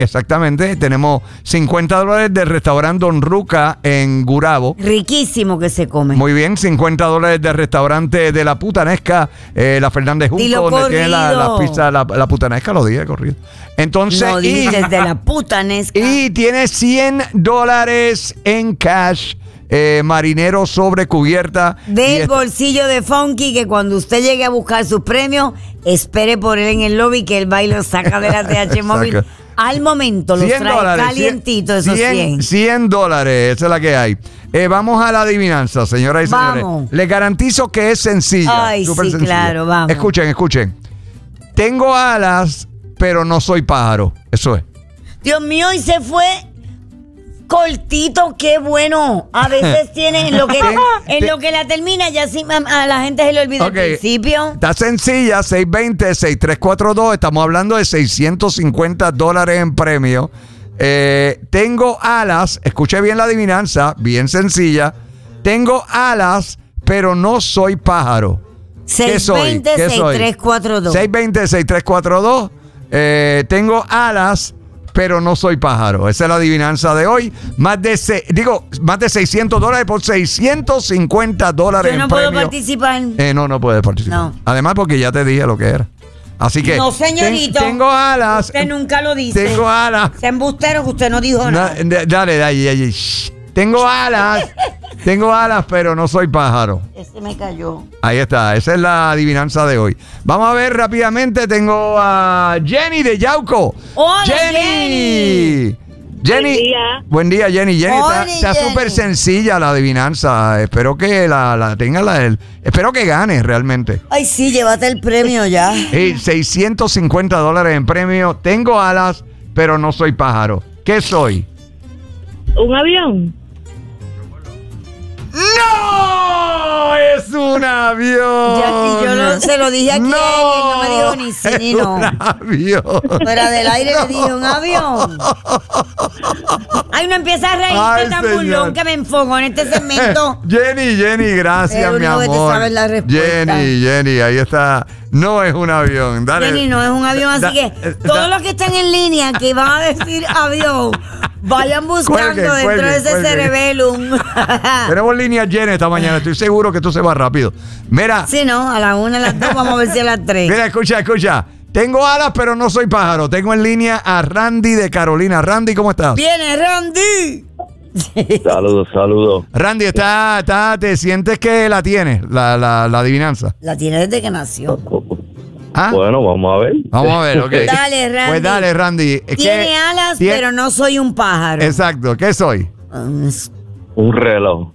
exactamente. Tenemos $50 del restaurante Don Ruca en Gurabo. Riquísimo que se come. Muy bien, $50 del restaurante de La Putanesca, la Fernández Dilo Junco, donde tiene la corrido. pizza La Putanesca, lo dije corrido. Entonces, No dices de La Putanesca. y tiene $100 en cash, marinero sobre cubierta. Del bolsillo de Funky, que cuando usted llegue a buscar sus premios, espere por él en el lobby, que él va y lo saca de la TH móvil. Al momento los trae calientitos esos 100. $100, esa es la que hay. Vamos a la adivinanza, señoras y señores. Vamos. Les garantizo que es sencilla. Ay, súper sí, sencilla. claro, vamos. Escuchen. Tengo alas, pero no soy pájaro. Eso es. Dios mío, y se fue cortito, qué bueno. A veces tiene en lo que la termina, ya sí, a la gente se le olvida el principio. Está sencilla, 620-6342. Estamos hablando de $650 en premio. Tengo alas, escuche bien la adivinanza, bien sencilla. Tengo alas, pero no soy pájaro. ¿Qué soy? 620-6342. 620-6342. Tengo alas, pero no soy pájaro. Esa es la adivinanza de hoy. Más de $600 por $650 en premio. Yo no puedo participar. No puedes participar. No. Además, porque ya te dije lo que era. Así que. No, señorito. Tengo alas. Usted nunca lo dice. Tengo alas. Sea embustero que usted no dijo nada. Dale. Shh. Tengo alas. Tengo alas, pero no soy pájaro. Ese me cayó. Ahí está, esa es la adivinanza de hoy. Vamos a ver rápidamente, tengo a Jenny de Yauco. ¡Hola, Jenny! Buen día, Jenny. Está súper sencilla la adivinanza. Espero que la tenga espero que gane realmente. Ay, sí, llévate el premio ya. $650 en premio. Tengo alas, pero no soy pájaro. ¿Qué soy? ¿Un avión? ¡No! ¡Es un avión! Yo se lo dije aquí, no me dijo ni sí ni no. ¡Un avión! Fuera del aire le dije, ¿un avión? Ay, no empieza a reírte tan burlón que me enfogó en este segmento. Jenny, gracias, mi amor. Que te sabes la respuesta. Jenny, ahí está. No es un avión. Dale. Jenny, no es un avión, así que todos los que están en línea que van a decir avión, vayan buscando dentro de ese cerebellum. Tenemos línea Jenny esta mañana. Estoy seguro que esto se va rápido. Mira. Sí, no, a la 1, a las 2, vamos a ver si a las 3. Mira, escucha. Tengo alas, pero no soy pájaro. Tengo en línea a Randy de Carolina. Randy, ¿cómo estás? ¡Viene, Randy! Saludos. Randy, ¿te sientes que la tienes, la adivinanza? La tiene desde que nació. ¿Ah? Bueno, vamos a ver. Vamos a ver, ok. Dale, Randy. Pues dale, Randy. Tiene alas, pero no soy un pájaro. Exacto. ¿Qué soy? Un reloj.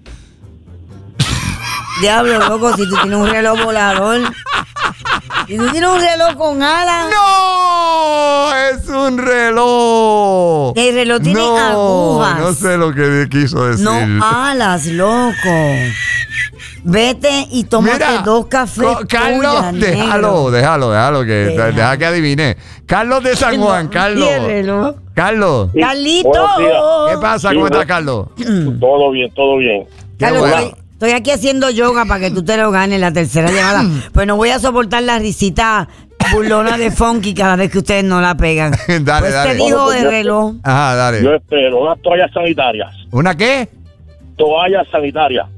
Diablo, loco, si tú tienes un reloj volador. Si tú tienes un reloj con alas. ¡No! ¡Es un reloj! El reloj tiene agujas. No sé lo que quiso decir. No alas, loco. Vete y tómate 2 cafés. Carlos, déjalo, deja que adivine. Carlos de San Juan, Carlos. Carlos. Carlito. ¿Qué pasa? ¿Cómo estás, Carlos? Todo bien. Carlos, estoy aquí haciendo yoga para que tú te lo ganes la tercera llamada. Pues no voy a soportar la risita burlona de Funky cada vez que ustedes no la pegan. Dale, pues dale. te dijo de reloj. Ajá, dale. Yo espero unas toallas sanitarias. ¿Una qué? Toallas sanitarias.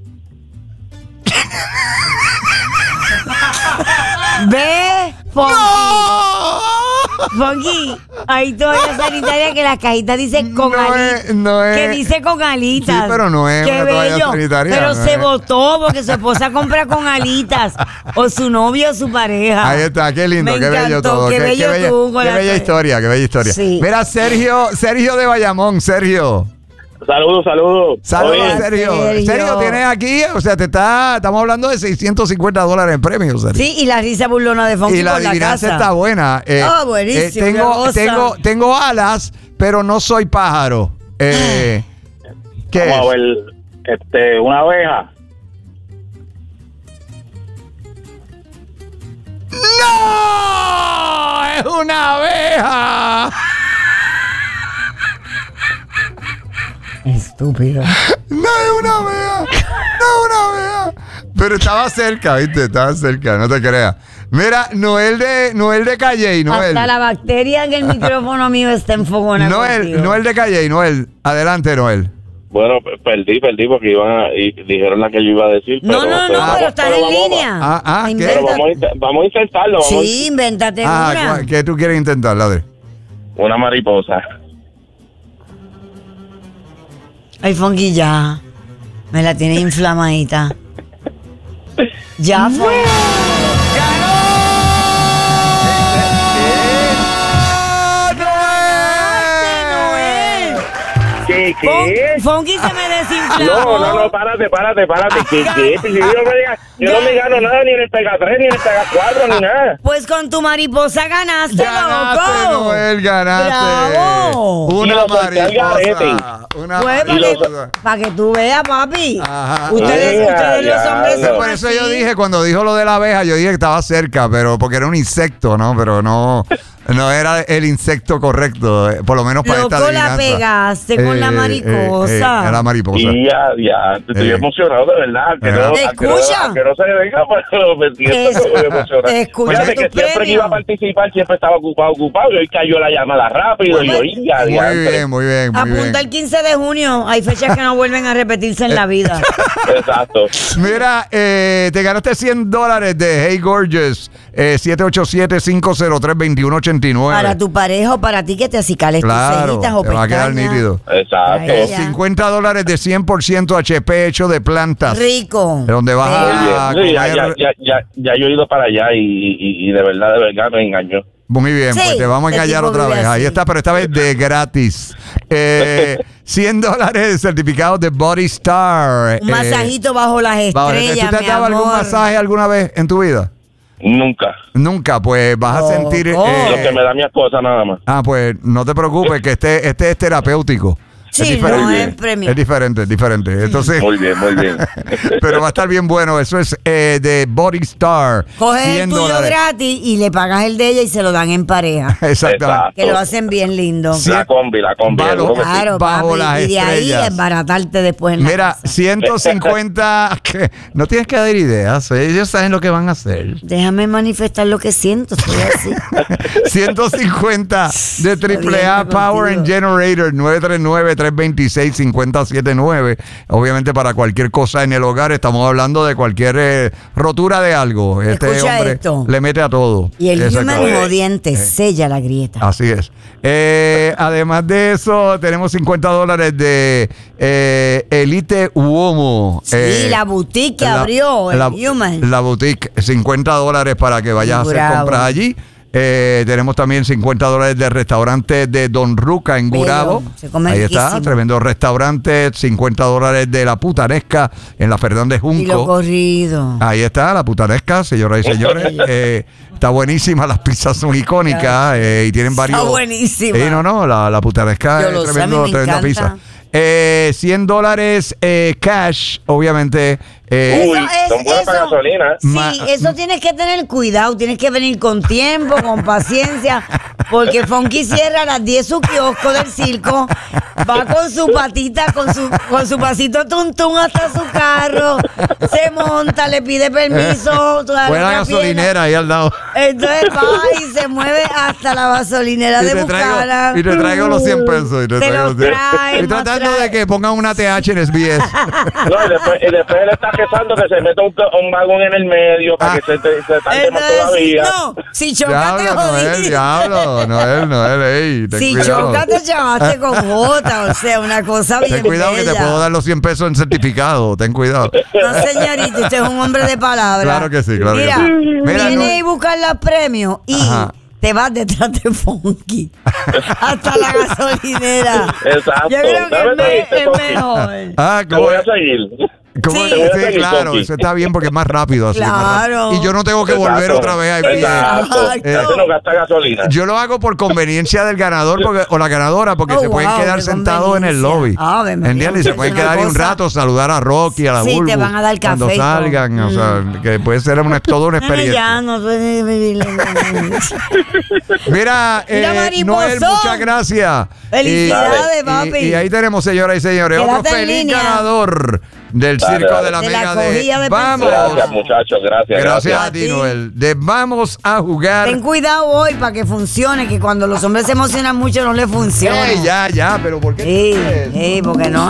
Ve, Funky. Funky, hay toallas sanitarias que las cajitas dicen con alitas. Que dice con alitas. Sí, pero no es Qué una toalla bello. sanitaria. Pero no se es. votó porque su esposa compra con alitas. O su novio o su pareja. Ahí está, qué lindo, Me qué bello encantó, todo. Qué bello tú con qué la bella historia, qué bella historia. Sí. Mira, Sergio de Bayamón, Sergio. Saludos. Saludos, Sergio, tienes aquí, o sea, estamos hablando de $650 en premios, Sergio. Sí, y la risa burlona de Funky Y la por la adivinanza casa. está buena. Buenísimo. Tengo alas, pero no soy pájaro. ¿Qué Vamos a ver, una abeja. ¡No! ¡Es una abeja! Estúpido. ¡No es una abeja! ¡No es una abeja! Pero estaba cerca, ¿viste? Estaba cerca, no te creas. Mira, Noel de Calle, Noel. Hasta la bacteria en el micrófono mío está enfogona. Noel de Calle, Noel. Adelante, Noel. Bueno, perdí porque dijeron la que yo iba a decir. No, pero estás en línea. ¿qué? Pero vamos a intentarlo. Sí, invéntate una. ¿Qué tú quieres intentar, Ladre? Una mariposa. Ay, Fonky, ya. Me la tiene inflamadita. Ya fue. ¿Qué? Fonky se me desinflamó. No, párate. ¿Qué? Yo no me gano nada, ni en el Pega 3, ni en el Pega 4, ni nada. Pues con tu mariposa ganaste, loco. Noel, ganaste. Bravo. Una mariposa. Para que tú veas, papi. Ajá. Ustedes los hombres son por eso así. yo dije, cuando dijo lo de la abeja, yo dije que estaba cerca, pero porque era un insecto, ¿no? Pero no era el insecto correcto, por lo menos para esta adivinanza. La pegaste con la mariposa. Era mariposa. Y ya, estoy emocionado de verdad. Escucha. Que no se venga, pero me siento muy emocionado. Escucha Fíjate que siempre que iba a participar, siempre estaba ocupado, y hoy cayó la llamada rápido. Muy bien. Apunta el 15 de junio. Hay fechas que no vuelven a repetirse en la vida. Exacto. Mira, te ganaste $100 de Hey Gorgeous, 787-503-2189. Para tu pareja o para ti que te acicales tus cejitas o te va a quedar nítido. Exacto. $50 de 100% HP hecho de plantas. Rico. Donde vas a comer. Ya yo he ido para allá y de verdad me engañó. Muy bien, sí, pues te vamos a engañar otra vez. Ahí está, pero esta vez de gratis. $100 de certificados de Body Star. Un masajito bajo las estrellas. ¿Tú te has dado algún masaje alguna vez en tu vida? Nunca, pues vas a sentir... lo que me da mi esposa nada más. Pues no te preocupes, que este es terapéutico. Sí, es diferente. no es premio. Es diferente. Entonces, muy bien. pero va a estar bien bueno. Eso es de Body Star. Coges el tuyo gratis y le pagas el de ella y se lo dan en pareja. Exactamente. Que lo hacen bien lindo. La combi. Claro, bajo papi, las y de ahí estrellas. Desbaratarte después en la Mira, casa. 150... no tienes que dar ideas. Ellos saben lo que van a hacer. Déjame manifestar lo que siento. Soy así. 150 de AAA Power and Generator 939-326-5079. Obviamente para cualquier cosa en el hogar. Estamos hablando de cualquier rotura de algo. Este Escucha hombre esto. le mete a todo. Y el human jodiente sella la grieta. Así es. Además de eso, tenemos $50 de Elite Uomo. Sí, la boutique que abrió el human. La boutique, $50 para que vayas a hacer compras allí. Tenemos también $50 de restaurante de Don Ruca en Gurabo. Ahí está, tremendo restaurante. $50 de La Putanesca en la Fernández Junco. Y lo corrido. Ahí está, La Putanesca, señoras y señores. Está buenísima, las pizzas son icónicas y tienen varios. Está buenísima. La Putanesca es tremenda pizza. $100 cash, obviamente. Son buenas para gasolina. Sí, eso tienes que tener cuidado, tienes que venir con tiempo, con paciencia, porque Fonky cierra a las 10 su kiosco del circo, va con su patita, con su pasito tuntún hasta su carro, se monta, le pide permiso. Buena gasolinera ahí al lado. Entonces va y se mueve hasta la gasolinera de Bucara. Y te traigo los 100 pesos. Y te los trae. Estoy tratando de que pongan una TH en SBS. No, y después él está quejando que se meta un vagón en el medio para que se tarde más todavía. No, si chocas te jodiste. Noel, ey, si chocas te chavaste con J, o sea, una cosa bien ten cuidado bella. Que te puedo dar los 100 pesos en certificado, ten cuidado. No, señorita, usted es un hombre de palabra. Claro que sí, claro Mira, que sí. Viene a buscar los premios y te vas detrás de Fonky hasta la gasolinera. Exacto. Yo creo que es mejor. Te voy a seguir. Sí, claro, eso está bien porque es más rápido así. Claro. Y yo no tengo que volver otra vez a pie. No gasta gasolina. Yo lo hago por conveniencia del ganador o la ganadora porque se pueden quedar sentados en el lobby. ¿Entiendes? Y se pueden quedar ahí un rato, saludar a Rocky, a la Bulbu. Sí, te van a dar café. Cuando salgan, o sea, que puede ser toda una experiencia. Ya no puede vivir. Mira, Noel, muchas gracias. Felicidades, papi. Y ahí tenemos, señoras y señores, otro feliz ganador del Dale, Circo dale. de la De la Mega cogida de Vamos. Gracias, muchachos, gracias. Gracias a A ti, ti. Noel. De Vamos a Jugar. Ten cuidado hoy para que funcione, que cuando los hombres se emocionan mucho no les funciona. Ya, pero ¿por qué? tú Sí, dices eso? sí, porque no.